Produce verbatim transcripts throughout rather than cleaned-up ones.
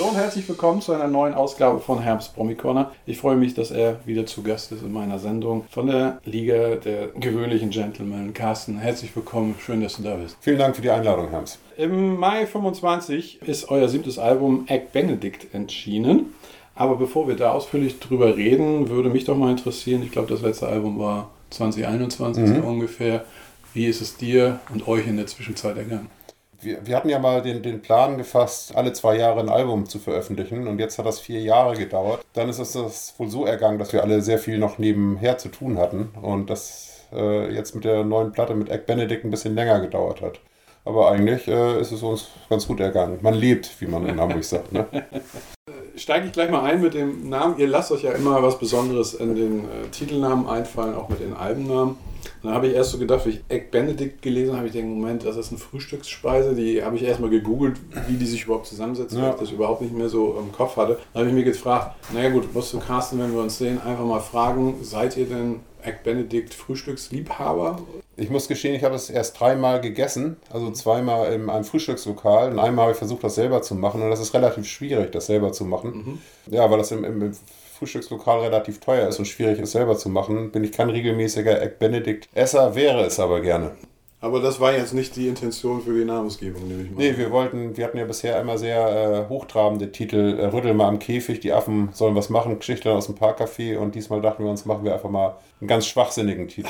Hallo und herzlich willkommen zu einer neuen Ausgabe von Herbst Promi Corner. Ich freue mich, dass er wieder zu Gast ist in meiner Sendung von der Liga der gewöhnlichen Gentlemen. Carsten, herzlich willkommen, schön, dass du da bist. Vielen Dank für die Einladung, Herms. Im Mai fünfundzwanzig ist euer siebtes Album Egg Benedict erschienen. Aber bevor wir da ausführlich drüber reden, würde mich doch mal interessieren, ich glaube, das letzte Album war zwanzig einundzwanzig mhm. so ungefähr. Wie ist es dir und euch in der Zwischenzeit ergangen? Wir, wir hatten ja mal den, den Plan gefasst, alle zwei Jahre ein Album zu veröffentlichen und jetzt hat das vier Jahre gedauert. Dann ist es das wohl so ergangen, dass wir alle sehr viel noch nebenher zu tun hatten und das äh, jetzt mit der neuen Platte mit Egg Benedict ein bisschen länger gedauert hat. Aber eigentlich äh, ist es uns ganz gut ergangen. Man lebt, wie man in Hamburg sagt. Ne? Steige ich gleich mal ein mit dem Namen. Ihr lasst euch ja immer was Besonderes in den äh, Titelnamen einfallen, auch mit den Albennamen. Dann habe ich erst so gedacht, wie ich Egg Benedict gelesen habe, ich denke, Moment, das ist eine Frühstücksspeise. Die habe ich erstmal gegoogelt, wie die sich überhaupt zusammensetzt, weil ja. ich das überhaupt nicht mehr so im Kopf hatte. Dann habe ich mir gefragt, naja gut, musst du Carsten, wenn wir uns sehen, einfach mal fragen, seid ihr denn Egg Benedict Frühstücksliebhaber? Ich muss gestehen, ich habe es erst dreimal gegessen, also zweimal in einem Frühstückslokal und einmal habe ich versucht, das selber zu machen und das ist relativ schwierig, das selber zu machen. Mhm. Ja, weil das im, im Frühstückslokal relativ teuer ist und schwierig ist, selber zu machen, bin ich kein regelmäßiger Egg Benedict Esser, wäre es aber gerne. Aber das war jetzt nicht die Intention für die Namensgebung, nehme ich mal. Nee, wir wollten, wir hatten ja bisher immer sehr äh, hochtrabende Titel, äh, Rüttel mal am Käfig, die Affen sollen was machen, Geschichten aus dem Parkcafé und diesmal dachten wir uns, machen wir einfach mal einen ganz schwachsinnigen Titel.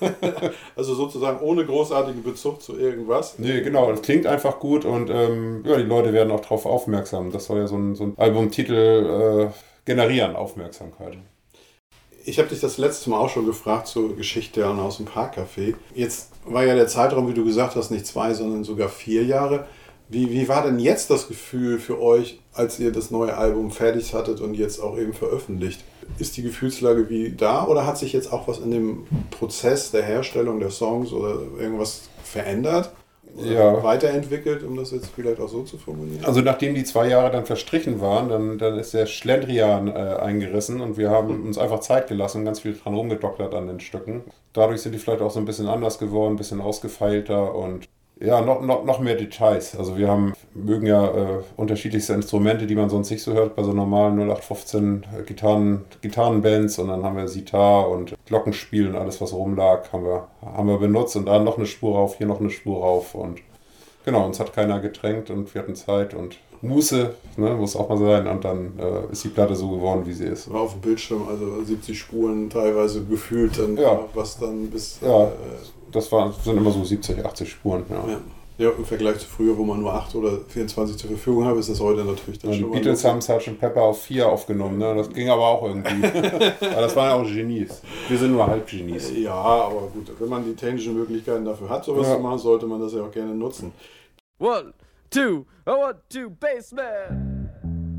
Also sozusagen ohne großartigen Bezug zu irgendwas? Nee, genau, das klingt einfach gut und ähm, ja, die Leute werden auch darauf aufmerksam. Das soll ja so ein, so ein Albumtitel äh, generieren, Aufmerksamkeit. Ich habe dich das letzte Mal auch schon gefragt zur Geschichte aus dem Parkcafé. Jetzt war ja der Zeitraum, wie du gesagt hast, nicht zwei, sondern sogar vier Jahre. Wie, wie war denn jetzt das Gefühl für euch, als ihr das neue Album fertig hattet und jetzt auch eben veröffentlicht? Ist die Gefühlslage wie da oder hat sich jetzt auch was in dem Prozess der Herstellung der Songs oder irgendwas verändert? Ja. Weiterentwickelt, um das jetzt vielleicht auch so zu formulieren? Also nachdem die zwei Jahre dann verstrichen waren, dann, dann ist der Schlendrian äh, eingerissen und wir haben uns einfach Zeit gelassen, ganz viel dran rumgedoktert an den Stücken. Dadurch sind die vielleicht auch so ein bisschen anders geworden, ein bisschen ausgefeilter und ja, noch, noch, noch mehr Details. Also wir haben, mögen ja äh, unterschiedlichste Instrumente, die man sonst nicht so hört, bei so normalen null acht fünfzehn Gitarren, Gitarrenbands und dann haben wir Sitar und Glockenspiel und alles, was rumlag, haben wir, haben wir benutzt und da noch eine Spur rauf, hier noch eine Spur rauf und genau, uns hat keiner gedrängt und wir hatten Zeit und Muße, ne, muss auch mal sein und dann äh, ist die Platte so geworden, wie sie ist. War auf dem Bildschirm, also siebzig Spuren teilweise gefühlt, dann ja. was dann bis... Ja. Äh, Das war, sind immer so siebzig, achtzig Spuren. Ja. Ja. Ja, im Vergleich zu früher, wo man nur acht oder vierundzwanzig zur Verfügung hat, ist das heute natürlich dann ja, schon. Die Beatles haben Sergeant Pepper auf vier aufgenommen, ne? Das ging aber auch irgendwie. Aber das waren ja auch Genies. Wir sind nur Halbgenies. Ja, aber gut, wenn man die technischen Möglichkeiten dafür hat, sowas ja. zu machen, sollte man das ja auch gerne nutzen. One, two, one, two, Bassman!